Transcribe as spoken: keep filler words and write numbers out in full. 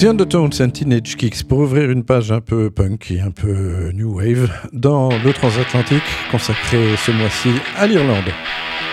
The Undertones and Teenage Kicks pour ouvrir une page un peu punk et un peu new wave dans le transatlantique consacré ce mois-ci à l'Irlande.